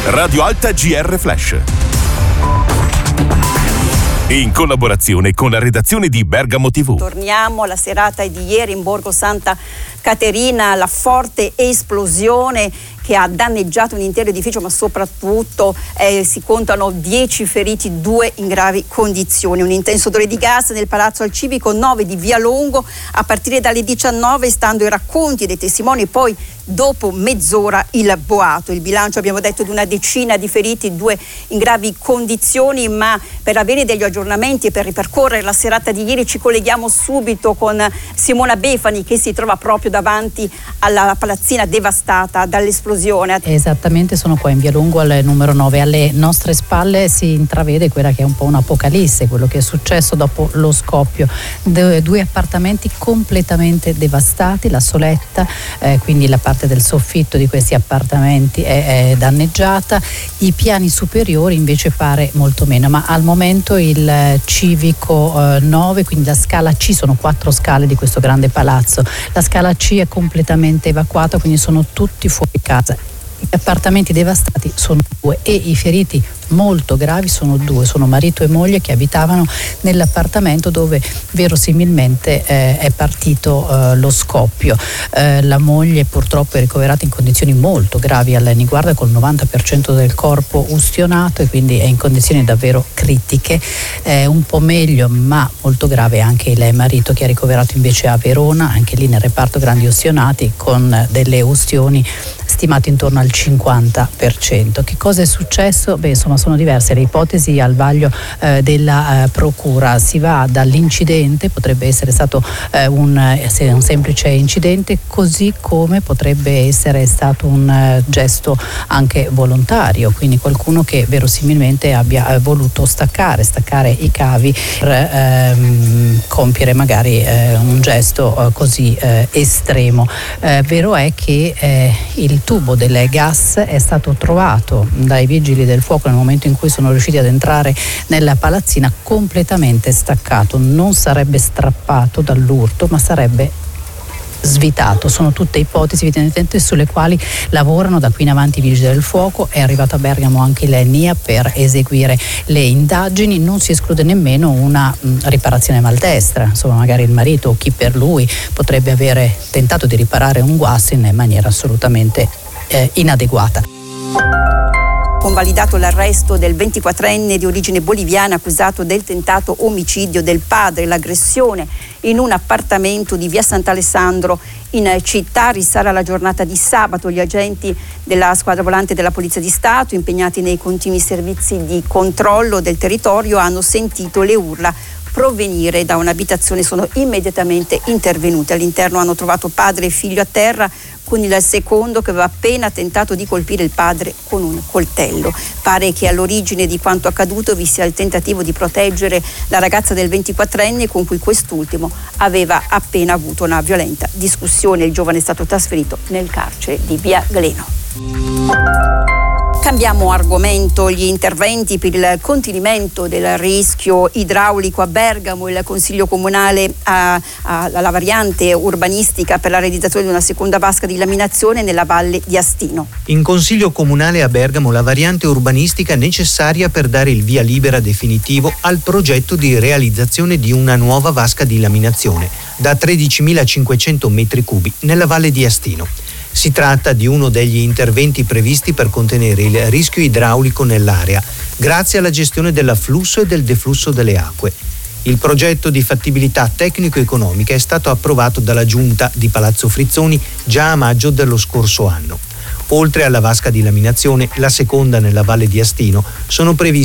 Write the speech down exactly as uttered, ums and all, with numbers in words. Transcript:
Radio Alta G R Flash. In collaborazione con la redazione di Bergamo tivù. Torniamo alla serata di ieri in Borgo Santa Caterina, la forte esplosione che ha danneggiato un intero edificio, ma soprattutto eh, si contano dieci feriti, due in gravi condizioni. Un intenso odore di gas nel Palazzo al Civico nove di Via Longo a partire dalle diciannove, stando ai racconti dei testimoni, poi dopo mezz'ora il boato. Il bilancio, abbiamo detto, di una decina di feriti, due in gravi condizioni, ma per avere degli aggiornamenti e per ripercorrere la serata di ieri ci colleghiamo subito con Simona Befani, che si trova proprio davanti alla palazzina devastata dall'esplosione. Esattamente, sono qua in Via Lungo al numero nove. Alle nostre spalle si intravede quella che è un po' un'apocalisse, quello che è successo dopo lo scoppio. De- due appartamenti completamente devastati, la soletta, eh, quindi la parte del soffitto di questi appartamenti è, è danneggiata, i piani superiori invece pare molto meno, ma al momento il Civico eh, nove, quindi la scala C, sono quattro scale di questo grande palazzo, la scala C è completamente evacuata, quindi sono tutti fuori casa. Gli appartamenti devastati sono due e i feriti molto gravi sono due, sono marito e moglie che abitavano nell'appartamento dove verosimilmente eh, è partito eh, lo scoppio. Eh, la moglie purtroppo è ricoverata in condizioni molto gravi alla Niguarda, col novanta per cento del corpo ustionato, e quindi è in condizioni davvero critiche. Eh, un po' meglio ma molto grave anche il marito, che è ricoverato invece a Verona, anche lì nel reparto grandi ustionati, con delle ustioni stimate intorno al cinquanta per cento. Che cosa è successo? Beh, insomma, sono diverse le ipotesi al vaglio eh, della eh, procura. Si va dall'incidente, potrebbe essere stato eh, un, eh, un semplice incidente, così come potrebbe essere stato un eh, gesto anche volontario, quindi qualcuno che verosimilmente abbia eh, voluto staccare, staccare i cavi per ehm, compiere magari eh, un gesto eh, così eh, estremo. Eh, vero è che eh, il tubo del gas è stato trovato dai vigili del fuoco nel momento in cui sono riusciti ad entrare nella palazzina completamente staccato. Non sarebbe strappato dall'urto, ma sarebbe svitato. Sono tutte ipotesi evidentemente sulle quali lavorano da qui in avanti i vigili del fuoco. È arrivato a Bergamo anche l'E N I A per eseguire le indagini. Non si esclude nemmeno una mh, riparazione maldestra, insomma magari il marito o chi per lui potrebbe avere tentato di riparare un guasto in maniera assolutamente eh, inadeguata. Convalidato l'arresto del ventiquattrenne di origine boliviana accusato del tentato omicidio del padre, l'aggressione in un appartamento di via Sant'Alessandro in città. Risale la giornata di sabato. Gli agenti della squadra volante della Polizia di Stato, impegnati nei continui servizi di controllo del territorio, hanno sentito le urla provenire da un'abitazione, sono immediatamente intervenuti. All'interno hanno trovato padre e figlio a terra, con il secondo che aveva appena tentato di colpire il padre con un coltello. Pare che all'origine di quanto accaduto vi sia il tentativo di proteggere la ragazza del ventiquattrenne con cui quest'ultimo aveva appena avuto una violenta discussione. Il giovane è stato trasferito nel carcere di Via Gleno. Cambiamo argomento. Gli interventi per il contenimento del rischio idraulico a Bergamo. Il Consiglio Comunale ha, ha la variante urbanistica per la realizzazione di una seconda vasca di laminazione nella valle di Astino. In Consiglio Comunale a Bergamo la variante urbanistica necessaria per dare il via libera definitivo al progetto di realizzazione di una nuova vasca di laminazione da tredicimilacinquecento metri cubi nella valle di Astino. Si tratta di uno degli interventi previsti per contenere il rischio idraulico nell'area, grazie alla gestione dell'afflusso e del deflusso delle acque. Il progetto di fattibilità tecnico-economica è stato approvato dalla Giunta di Palazzo Frizzoni già a maggio dello scorso anno. Oltre alla vasca di laminazione, la seconda nella Valle di Astino, sono previsti